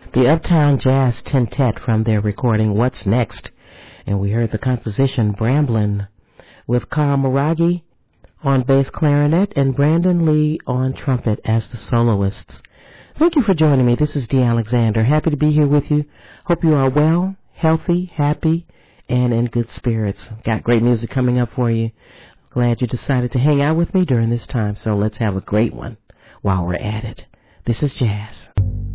The Uptown Jazz Quintet from their recording What's Next, and we heard the composition Bramblin' with Carl Maraghi on bass clarinet and Brandon Lee on trumpet as the soloists. Thank you for joining me. This is Dee Alexander. Happy to be here with you. Hope you are well, healthy, happy, and in good spirits. Got great music coming up for you. Glad you decided to hang out with me during this time, so let's have a great one while we're at it. This is Jazz.